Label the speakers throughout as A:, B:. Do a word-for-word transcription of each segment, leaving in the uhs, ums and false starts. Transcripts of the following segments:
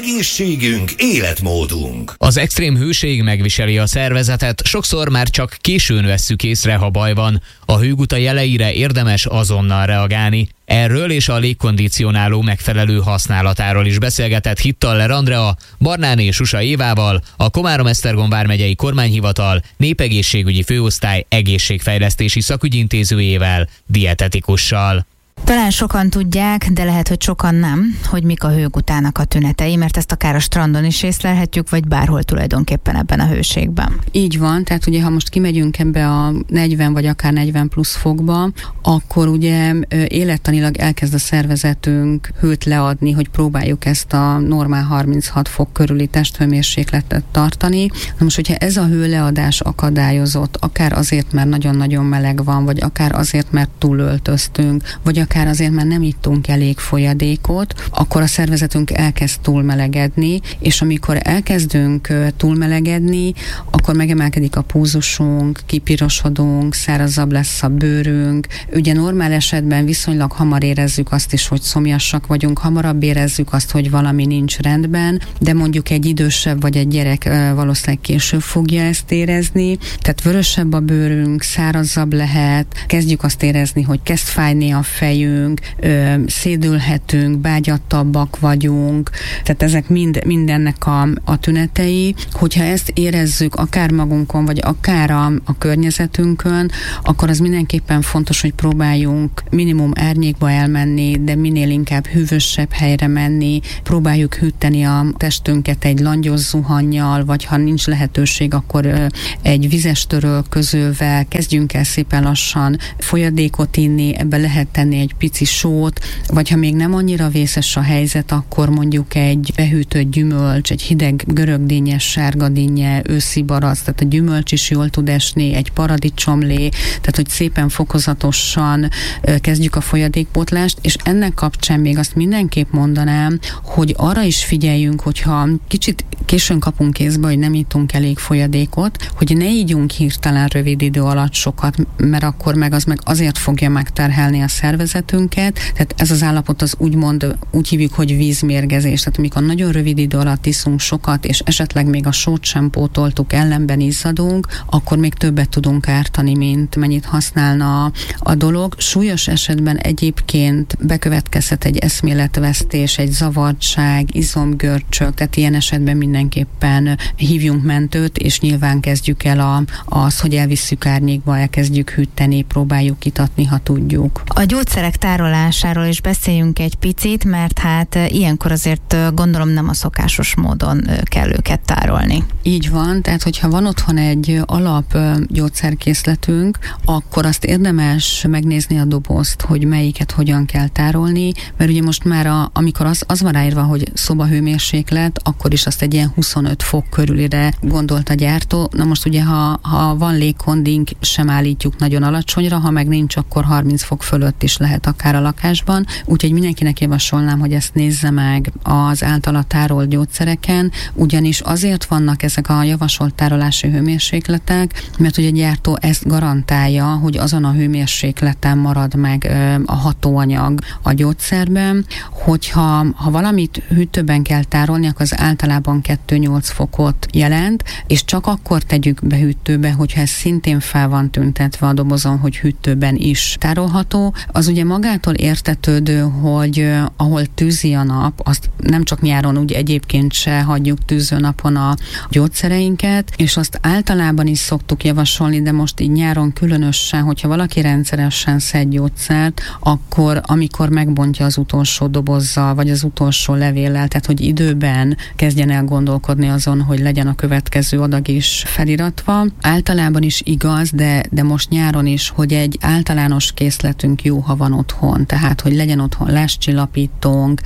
A: Egészségünk, életmódunk.
B: Az extrém hőség megviseli a szervezetet, sokszor már csak későn vesszük észre, ha baj van. A hőguta jeleire érdemes azonnal reagálni. Erről és a légkondicionáló megfelelő használatáról is beszélgetett Hittaller Andrea, Barnáné Susa Évával, a Komárom-Esztergom vármegyei kormányhivatal népegészségügyi főosztály egészségfejlesztési szakügyintézőjével, dietetikussal.
C: Talán sokan tudják, de lehet, hogy sokan nem, hogy mik a hőgutának a tünetei, mert ezt akár a strandon is észlelhetjük, vagy bárhol tulajdonképpen ebben a hőségben.
D: Így van, tehát ugye ha most kimegyünk ebbe a negyven vagy akár negyven plusz fokba, akkor ugye élettanilag elkezd a szervezetünk hőt leadni, hogy próbáljuk ezt a normál harminchat fok körüli testhőmérsékletet tartani. Na most, hogyha ez a hőleadás akadályozott, akár azért, mert nagyon-nagyon meleg van, vagy akár azért, mert túlöltöztünk, vagy akár azért, mert nem ittunk elég folyadékot, akkor a szervezetünk elkezd túlmelegedni, és amikor elkezdünk túlmelegedni, akkor megemelkedik a púzusunk, kipirosodunk, szárazabb lesz a bőrünk. Ugye normál esetben viszonylag hamar érezzük azt is, hogy szomjasak vagyunk, hamarabb érezzük azt, hogy valami nincs rendben, de mondjuk egy idősebb vagy egy gyerek valószínűleg később fogja ezt érezni. Tehát vörösebb a bőrünk, szárazabb lehet, kezdjük azt érezni, hogy kezd fájni a fejünk, ö, szédülhetünk, bágyattabbak vagyunk, tehát ezek mind, mindennek a, a tünetei. Hogyha ezt érezzük akár magunkon, vagy akár a, a környezetünkön, akkor az mindenképpen fontos, hogy próbáljunk minimum árnyékba elmenni, de minél inkább hűvösebb helyre menni, próbáljuk hűteni a testünket egy langyos zuhannyal, vagy ha nincs lehetőség, akkor ö, egy vizes törölközővel, kezdjünk el szépen lassan folyadékot inni, ebbe lehet tenni egy pici sót, vagy ha még nem annyira vészes a helyzet, akkor mondjuk egy behűtött gyümölcs, egy hideg görögdínyes, sárgadínnye, őszi barack, tehát a gyümölcs is jól tud esni, egy paradicsomlé, tehát hogy szépen fokozatosan kezdjük a folyadékpótlást, és ennek kapcsán még azt mindenképp mondanám, hogy arra is figyeljünk, hogyha kicsit későn kapunk kézbe, hogy nem ittunk elég folyadékot, hogy ne ígyunk hirtelen rövid idő alatt sokat, mert akkor meg az meg azért fogja megterhelni a szervezetünket, tehát ez az állapot az úgymond úgy hívjuk, hogy vízmérgezés, tehát amikor nagyon rövid idő alatt iszunk sokat, és esetleg még a sót sem pótoltuk, ellenben izzadunk, akkor még többet tudunk ártani, mint mennyit használna a, a dolog. Súlyos esetben egyébként bekövetkezhet egy eszméletvesztés, egy zavartság, izomgörcsök, tehát ilyen esetben mindenképpen hívjunk mentőt, és nyilván kezdjük el a, az, hogy elvisszük árnyékba, elkezdjük hűteni, próbáljuk itatni, ha tudjuk.
C: A gyógyszerek tárolásáról is beszéljünk egy picit, mert hát ilyenkor azért gondolom nem a szokásos módon kell őket tárolni.
D: Így van, tehát hogyha van otthon egy alap gyógyszerkészletünk, akkor azt érdemes megnézni a dobozt, hogy melyiket hogyan kell tárolni, mert ugye most már a, amikor az, az van ráírva, hogy szobahőmérséklet, akkor is azt egy ilyen huszonöt fok körülire gondolt a gyártó. Na most ugye, ha, ha van légkondink, sem állítjuk nagyon alacsonyra, ha meg nincs, akkor harminc fok fölött is lehet akár a lakásban. Úgyhogy mindenkinek javasolnám, hogy ezt nézze meg az általa tárolt gyógyszereken, ugyanis azért vannak ezek a javasolt tárolási hőmérsékletek, mert ugye a gyártó ezt garantálja, hogy azon a hőmérsékleten marad meg ö, a hatóanyag a gyógyszerben, hogyha ha valamit hűtőben kell tárolni, akkor az általában kettő egész nyolc fokot jelent, és csak akkor tegyük be hűtőbe, hogyha ez szintén fel van tüntetve a dobozon, hogy hűtőben is tárolható. Az ugye magától értetődő, hogy uh, ahol tűzi a nap, azt nem csak nyáron, úgy egyébként se hagyjuk tűző napon a gyógyszereinket, és azt általában is szoktuk javasolni, de most így nyáron különösen, hogyha valaki rendszeresen szed gyógyszert, akkor amikor megbontja az utolsó dobozzal, vagy az utolsó levéllel, tehát hogy időben kezdjen el gondolkodni azon, hogy legyen a következő adag is feliratva. Általában is igaz, de, de most nyáron is, hogy egy általános készletünk jó, ha van otthon, tehát hogy legyen otthon láscsillapítónk,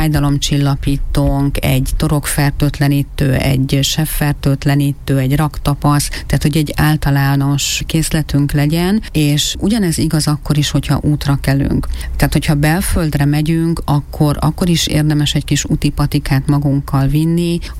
D: fájdalomcsillapítónk, egy torokfertőtlenítő, egy sebfertőtlenítő, egy raktapasz, tehát hogy egy általános készletünk legyen, és ugyanez igaz akkor is, hogyha útra kelünk. Tehát, hogyha belföldre megyünk, akkor, akkor is érdemes egy kis úti patikát magunkkal vinni, hogy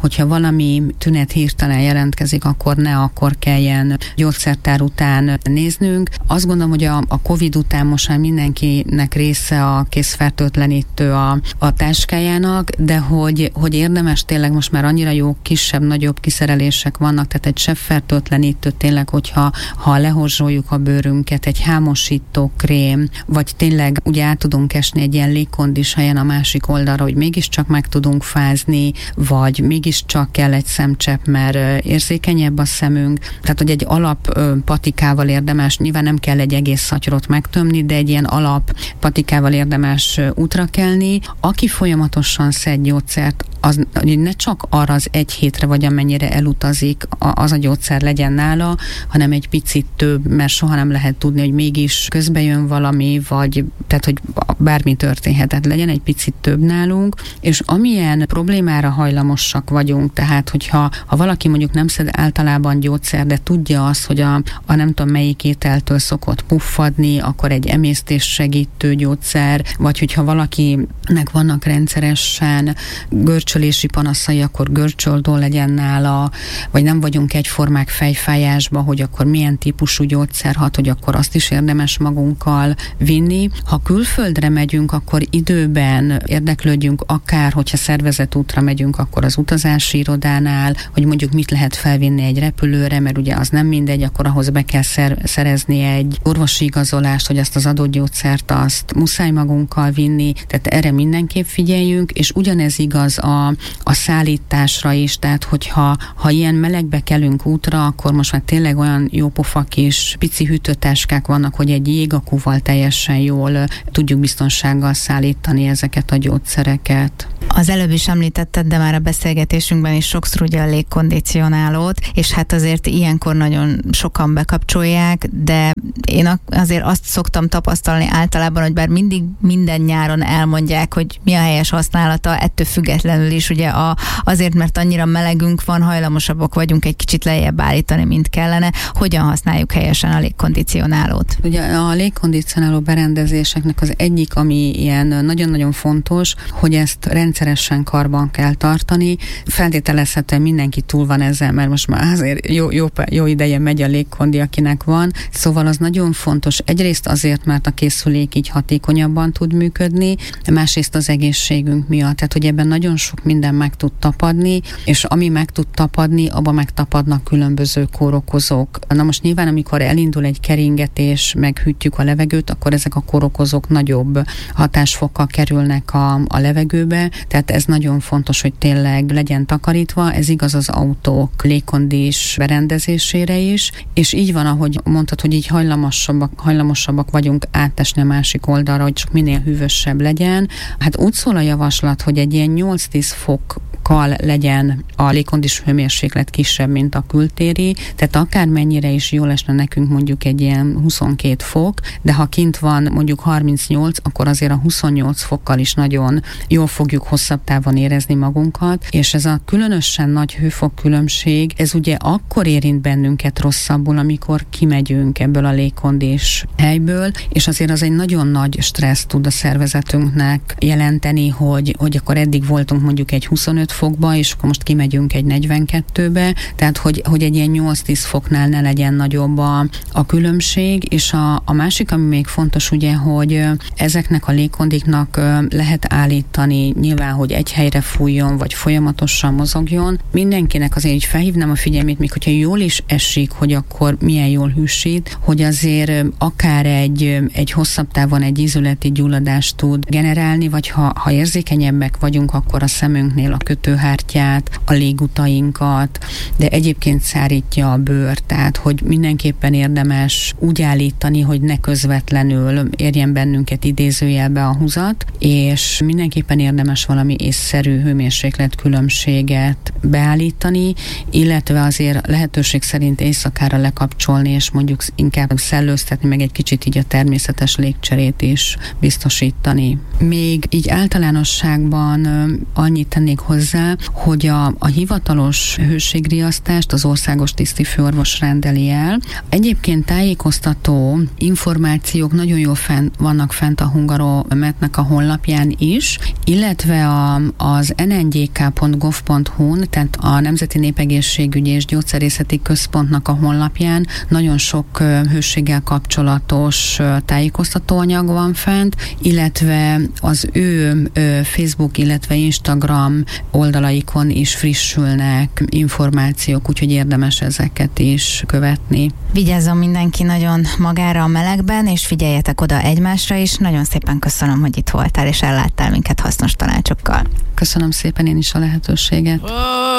D: hogyha valami tünet hirtelen jelentkezik, akkor ne akkor kelljen gyógyszertár után néznünk. Azt gondolom, hogy a, a Covid után most már mindenkinek része a készfertőtlenítő a, a táskájának, de hogy, hogy érdemes tényleg most már annyira jó kisebb-nagyobb kiszerelések vannak, tehát egy sebfertőtlenítő tényleg, hogyha ha lehorzsoljuk a bőrünket, egy hámosító krém, vagy tényleg ugye át tudunk esni egy ilyen légkondis helyen a másik oldalra, hogy mégiscsak meg tudunk fázni, vagy mégiscsak kell egy szemcsepp, mert érzékenyebb a szemünk. Tehát, hogy egy alap patikával érdemes, nyilván nem kell egy egész szatyrot megtömni, de egy ilyen alap patikával érdemes útra kelni. Aki folyamatosan szed gyógyszert, az ne csak arra az egy hétre, vagy amennyire elutazik, az a gyógyszer legyen nála, hanem egy picit több, mert soha nem lehet tudni, hogy mégis közbe jön valami, vagy tehát, hogy bármi történhetett, legyen egy picit több nálunk, és amilyen problémára hajlamosak vagyunk, tehát, hogyha ha valaki mondjuk nem szed általában gyógyszer, de tudja azt, hogy a, a nem tudom melyik ételtől szokott puffadni, akkor egy emésztés segítő gyógyszer, vagy hogyha valakinek vannak rendszeresen görcsölési panaszai, akkor görcsöldó legyen nála, vagy nem vagyunk egyformák fejfájásba, hogy akkor milyen típusú gyógyszer hat, hogy akkor azt is érdemes magunkkal vinni. Ha külföldre megyünk, akkor időben érdeklődjünk, akár hogyha szervezetútra megyünk, akkor az utazási irodánál, hogy mondjuk mit lehet felvinni egy repülőre, mert ugye az nem mindegy, akkor ahhoz be kell szer- szerezni egy orvosi igazolást, hogy azt az adott gyógyszert azt muszáj magunkkal vinni, tehát erre mindenképp figyeljünk, és ugyanez igaz a, a szállításra is, tehát hogyha ha ilyen melegbe kelünk útra, akkor most már tényleg olyan jópofa kis pici hűtőtáskák vannak, hogy egy jégakúval teljesen jól tudjuk biztonsággal szállítani ezeket a gyógyszereket.
C: Az előbb is említetted, de már a beszélgetésünkben is sokszor ugye a légkondicionálót, és hát azért ilyenkor nagyon sokan bekapcsolják, de én azért azt szoktam tapasztalni általában, hogy bár mindig minden nyáron elmondják, hogy mi a helyes használata, ettől függetlenül is ugye a, azért, mert annyira melegünk van, hajlamosabbak vagyunk egy kicsit lejjebb állítani, mint kellene. Hogyan használjuk helyesen a légkondicionálót?
D: Ugye a légkondicionáló berendezéseknek az egyik, ami ilyen nagyon-nagyon fontos, hogy ezt rendszeresen karban kell tartani. Feltételezhetően mindenki túl van ezzel, mert most már azért jó, jó, jó ideje megy a légkondi, akinek van. Szóval az nagyon fontos. Egyrészt azért, mert a készülék így hatékonyabban tud működni, másrészt az egészségünk miatt. Tehát, hogy ebben nagyon sok minden meg tud tapadni, és ami meg tud tapadni, abban megtapadnak különböző kórokozók. Na most nyilván, amikor elindul egy keringetés, meghűtjük a levegőt, akkor ezek a kórokozók nagyobb hatásfokkal kerülnek a, a levegőbe, tehát ez nagyon fontos, hogy tényleg legyen takarítva, ez igaz az autók légkondis berendezésére is, és így van, ahogy mondtad, hogy így hajlamosabbak, hajlamosabbak vagyunk átesni a másik oldalra, hogy csak minél hűvösebb legyen. Hát úgy szól a javaslat, hogy egy ilyen nyolc-tíz fok legyen a légkondis hőmérséklet kisebb, mint a kültéri, tehát akármennyire is jól esne nekünk mondjuk egy ilyen huszonkét fok, de ha kint van mondjuk harmincnyolc, akkor azért a huszonnyolc fokkal is nagyon jól fogjuk hosszabb távon érezni magunkat, és ez a különösen nagy hőfok különbség, ez ugye akkor érint bennünket rosszabbul, amikor kimegyünk ebből a légkondis helyből, és azért az egy nagyon nagy stressz tud a szervezetünknek jelenteni, hogy, hogy akkor eddig voltunk mondjuk egy huszonöt fokba, és akkor most kimegyünk egy negyvenkettőbe, tehát hogy, hogy egy ilyen nyolc-tíz foknál ne legyen nagyobb a, a különbség, és a, a másik, ami még fontos ugye, hogy ezeknek a légkondiknak lehet állítani nyilván, hogy egy helyre fújjon, vagy folyamatosan mozogjon. Mindenkinek azért így felhívnám a figyelmét, még hogyha jól is esik, hogy akkor milyen jól hűsít, hogy azért akár egy, egy hosszabb távon egy ízületi gyulladást tud generálni, vagy ha, ha érzékenyebbek vagyunk, akkor a szemünknél a kötőhártyát, a légutainkat, de egyébként szárítja a bőrt, tehát hogy mindenképpen érdemes úgy állítani, hogy ne közvetlenül érjen bennünket idézőjelbe a húzat, és mindenképpen érdemes valami észszerű hőmérséklet különbséget beállítani, illetve azért lehetőség szerint éjszakára lekapcsolni, és mondjuk inkább szellőztetni, meg egy kicsit így a természetes légcserét is biztosítani. Még így általánosságban annyit tennék hozzá, hozzá, hogy a, a hivatalos hőségriasztást az országos tisztifőorvos rendeli el. Egyébként tájékoztató információk nagyon jól fent, vannak fent a Hungarometnek a honlapján is, illetve a, az en en gé ká pont gov pont hu-n, tehát a Nemzeti Népegészségügyi és Gyógyszerészeti Központnak a honlapján nagyon sok hősséggel kapcsolatos tájékoztatóanyag van fent, illetve az ő Facebook, illetve Instagram oldalaikon is frissülnek információk, úgyhogy érdemes ezeket is követni.
C: Vigyázzon mindenki nagyon magára a melegben, és figyeljetek oda egymásra is. Nagyon szépen köszönöm, hogy itt voltál, és elláttál minket hasznos tanácsokkal.
D: Köszönöm szépen én is a lehetőséget.